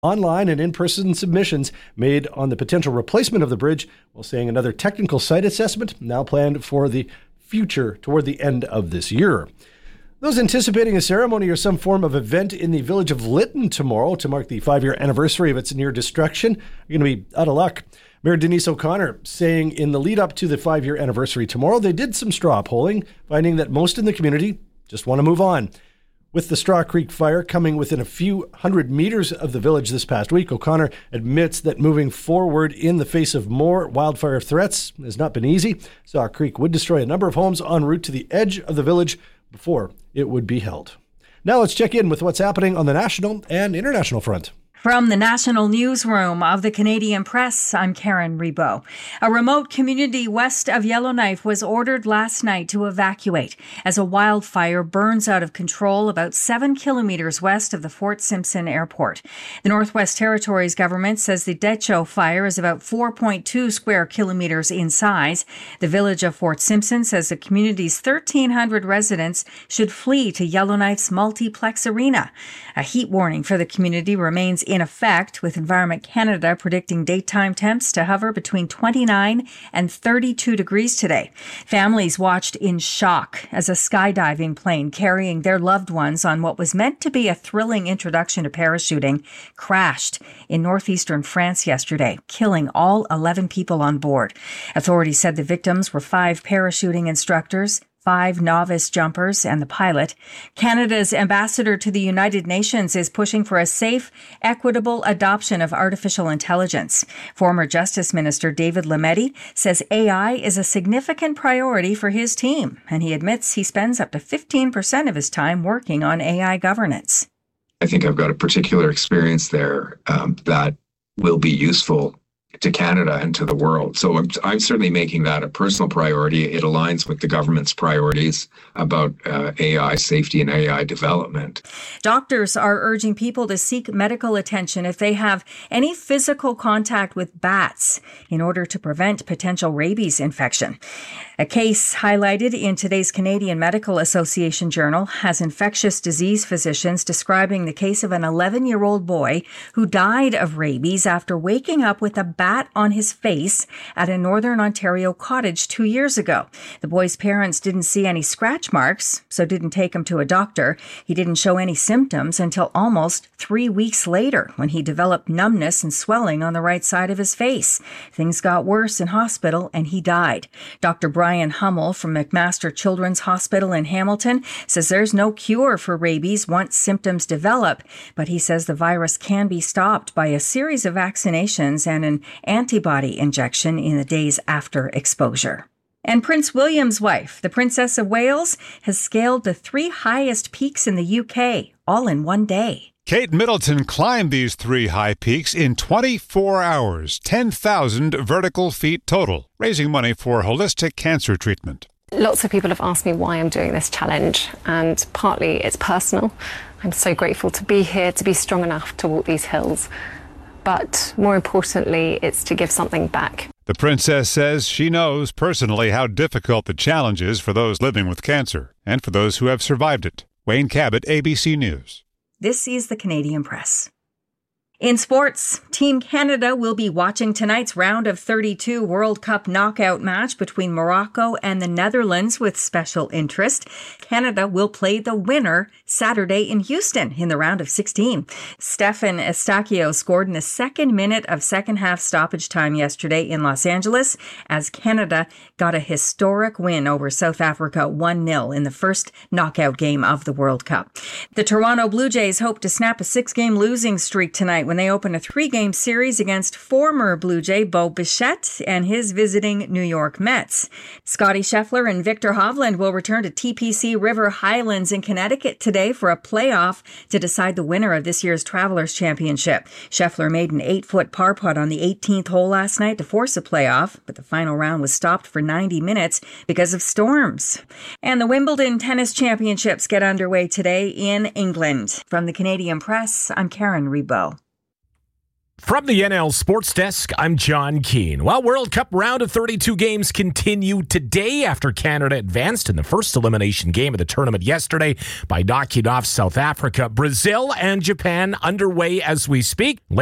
online and in-person submissions made on the potential replacement of the bridge, while saying another technical site assessment now planned for the future toward the end of this year. Those anticipating a ceremony or some form of event in the village of Lytton tomorrow to mark the 5-year anniversary of its near destruction are going to be out of luck. Mayor Denise O'Connor saying in the lead up to the 5-year anniversary tomorrow, they did some straw polling, finding that most in the community just want to move on. With the Straw Creek fire coming within a few hundred meters of the village this past week, O'Connor admits that moving forward in the face of more wildfire threats has not been easy. Straw Creek would destroy a number of homes en route to the edge of the village before it would be held. Now let's check in with what's happening on the national and international front. From the National Newsroom of the Canadian Press, I'm Karen Reboux. A remote community west of Yellowknife was ordered last night to evacuate as a wildfire burns out of control about 7 kilometers west of the Fort Simpson Airport. The Northwest Territories government says the Decho fire is about 4.2 square kilometers in size. The village of Fort Simpson says the community's 1,300 residents should flee to Yellowknife's multiplex arena. A heat warning for the community remains in effect, with Environment Canada predicting daytime temps to hover between 29 and 32 degrees today. Families watched in shock as a skydiving plane carrying their loved ones on what was meant to be a thrilling introduction to parachuting crashed in northeastern France yesterday, killing all 11 people on board. Authorities said the victims were 5 parachuting instructors, 5 novice jumpers, and the pilot. Canada's ambassador to the United Nations is pushing for a safe, equitable adoption of artificial intelligence. Former Justice Minister David Lametti says AI is a significant priority for his team, and he admits he spends up to 15% of his time working on AI governance. I think I've got a particular experience there that will be useful to Canada and to the world. So I'm certainly making that a personal priority. It aligns with the government's priorities about AI safety and AI development. Doctors are urging people to seek medical attention if they have any physical contact with bats in order to prevent potential rabies infection. A case highlighted in today's Canadian Medical Association Journal has infectious disease physicians describing the case of an 11-year-old boy who died of rabies after waking up with a bat on his face at a Northern Ontario cottage 2 years ago. The boy's parents didn't see any scratch marks, so didn't take him to a doctor. He didn't show any symptoms until almost 3 weeks later, when he developed numbness and swelling on the right side of his face. Things got worse in hospital and he died. Dr. Brian Hummel from McMaster Children's Hospital in Hamilton says there's no cure for rabies once symptoms develop, but he says the virus can be stopped by a series of vaccinations and an antibody injection in the days after exposure. And Prince William's wife, the Princess of Wales, has scaled the 3 highest peaks in the UK, all in one day. Kate Middleton climbed these 3 high peaks in 24 hours, 10,000 vertical feet total, raising money for holistic cancer treatment. Lots of people have asked me why I'm doing this challenge, and partly it's personal. I'm so grateful to be here, to be strong enough to walk these hills. But more importantly, it's to give something back. The princess says she knows personally how difficult the challenge is for those living with cancer and for those who have survived it. Wayne Cabot, ABC News. This is the Canadian Press. In sports, Team Canada will be watching tonight's round of 32 World Cup knockout match between Morocco and the Netherlands with special interest. Canada will play the winner Saturday in Houston in the round of 16. Stefan Estacio scored in the second minute of second-half stoppage time yesterday in Los Angeles as Canada got a historic win over South Africa 1-0 in the first knockout game of the World Cup. The Toronto Blue Jays hope to snap a 6-game losing streak tonight when they open a 3-game series against former Blue Jay Bo Bichette and his visiting New York Mets. Scotty Scheffler and Victor Hovland will return to TPC River Highlands in Connecticut today for a playoff to decide the winner of this year's Travelers Championship. Scheffler made an 8-foot par putt on the 18th hole last night to force a playoff, but the final round was stopped for 90 minutes because of storms. And the Wimbledon Tennis Championships get underway today in England. From the Canadian Press, I'm Karen Reboux. From the NL Sports Desk, I'm John Keane. Well, World Cup round of 32 games continue today after Canada advanced in the first elimination game of the tournament yesterday by knocking off South Africa. Brazil and Japan underway as we speak.